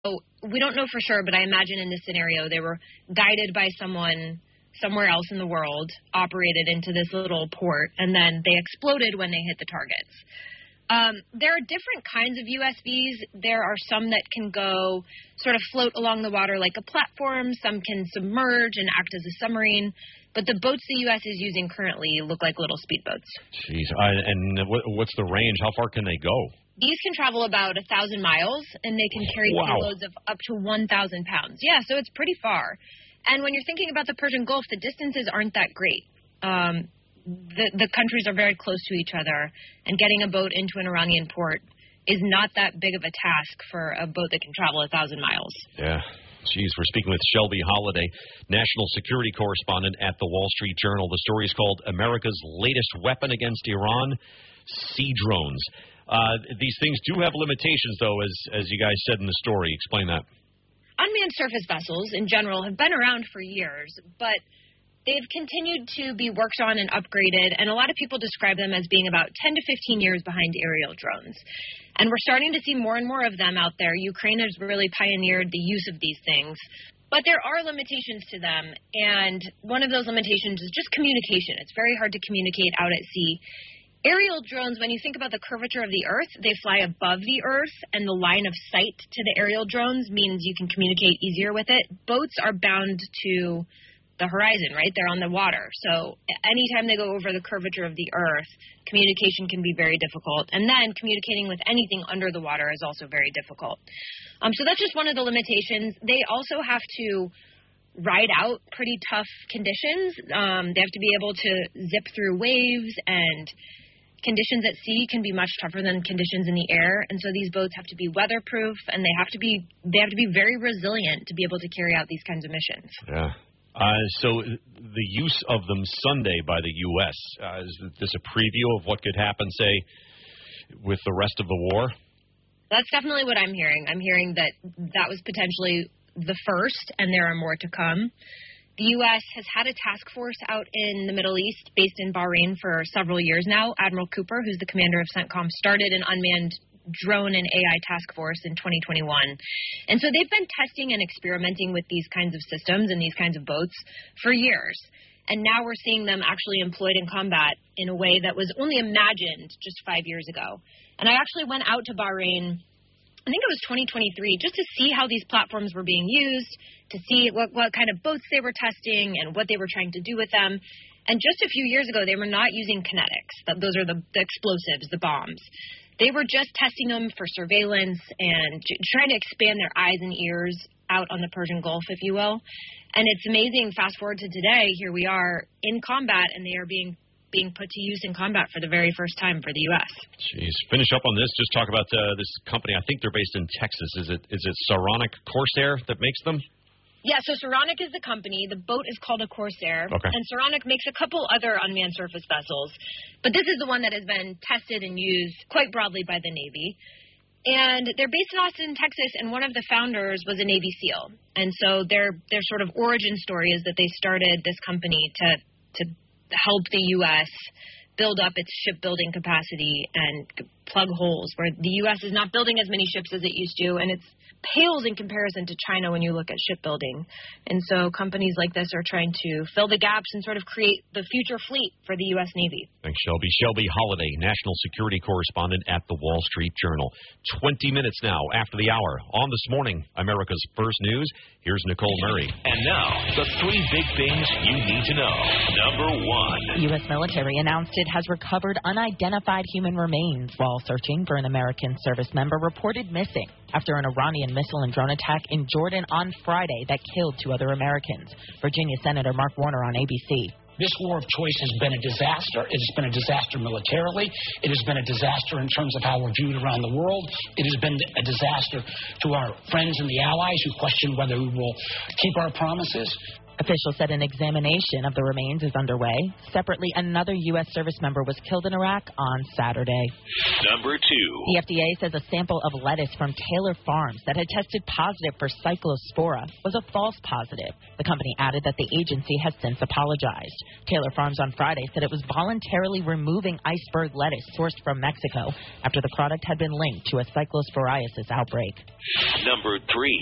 So we don't know for sure, but I imagine in this scenario they were guided by someone somewhere else in the world, operated into this little port, and then they exploded when they hit the targets. There are different kinds of USVs. There are some that can go sort of float along the water like a platform. Some can submerge and act as a submarine. But the boats the U.S. is using currently look like little speedboats. Jeez. And what's the range? How far can they go? These can travel about 1,000 miles, and they can carry payloads of up to 1,000 pounds. Yeah, so it's pretty far. And when you're thinking about the Persian Gulf, the distances aren't that great. The countries are very close to each other, and getting a boat into an Iranian port is not that big of a task for a boat that can travel 1,000 miles. Yeah. Geez, we're speaking with Shelby Holiday, national security correspondent at the Wall Street Journal. The story is called America's Latest Weapon Against Iran, Sea Drones. These things do have limitations, though, as you guys said in the story. Explain that. Unmanned surface vessels, in general, have been around for years, but they've continued to be worked on and upgraded, and a lot of people describe them as being about 10 to 15 years behind aerial drones. And we're starting to see more and more of them out there. Ukraine has really pioneered the use of these things. But there are limitations to them, and one of those limitations is just communication. It's very hard to communicate out at sea. Aerial drones, when you think about the curvature of the Earth, they fly above the Earth, and the line of sight to the aerial drones means you can communicate easier with it. Boats are bound to the horizon, right? They're on the water. So anytime they go over the curvature of the Earth, communication can be very difficult. And then communicating with anything under the water is also very difficult. So that's just one of the limitations. They also have to ride out pretty tough conditions. They have to be able to zip through waves, and conditions at sea can be much tougher than conditions in the air. And so these boats have to be weatherproof, and they have to be very resilient to be able to carry out these kinds of missions. Yeah. So the use of them Sunday by the U.S., is this a preview of what could happen, say, with the rest of the war? That's definitely what I'm hearing. I'm hearing that was potentially the first, and there are more to come. The U.S. has had a task force out in the Middle East based in Bahrain for several years now. Admiral Cooper, who's the commander of CENTCOM, started an unmanned drone and AI task force in 2021. And so they've been testing and experimenting with these kinds of systems and these kinds of boats for years. And now we're seeing them actually employed in combat in a way that was only imagined just 5 years ago. And I actually went out to Bahrain, I think it was 2023, just to see how these platforms were being used, to see what kind of boats they were testing and what they were trying to do with them. And just a few years ago, they were not using kinetics. Those are the explosives, the bombs. They were just testing them for surveillance and trying to expand their eyes and ears out on the Persian Gulf, if you will. And it's amazing, fast forward to today, here we are in combat, and they are being put to use in combat for the very first time for the U.S. Jeez. Finish up on this. Just talk about this company. I think they're based in Texas. Is it Saronic Corsair that makes them? Yeah, so Saronic is the company. The boat is called a Corsair. Okay. And Saronic makes a couple other unmanned surface vessels. But this is the one that has been tested and used quite broadly by the Navy. And they're based in Austin, Texas, and one of the founders was a Navy SEAL. And so their sort of origin story is that they started this company to help the U.S. build up its shipbuilding capacity and plug holes where the U.S. is not building as many ships as it used to, and it's pales in comparison to China when you look at shipbuilding. And so companies like this are trying to fill the gaps and sort of create the future fleet for the U.S. Navy. Thanks, Shelby. Shelby Holiday, national security correspondent at the Wall Street Journal. 20 minutes now after the hour. On This Morning, America's First News, here's Nicole Murray. And now, the three big things you need to know. Number one. The U.S. military announced it has recovered unidentified human remains while searching for an American service member reported missing after an Iranian missile and drone attack in Jordan on Friday that killed 2 other Americans. Virginia Senator Mark Warner on ABC. This war of choice has been a disaster. It has been a disaster militarily. It has been a disaster in terms of how we're viewed around the world. It has been a disaster to our friends and the allies who question whether we will keep our promises. Officials said an examination of the remains is underway. Separately, another U.S. service member was killed in Iraq on Saturday. Number 2. The FDA says a sample of lettuce from Taylor Farms that had tested positive for Cyclospora was a false positive. The company added that the agency has since apologized. Taylor Farms on Friday said it was voluntarily removing iceberg lettuce sourced from Mexico after the product had been linked to a cyclosporiasis outbreak. Number 3.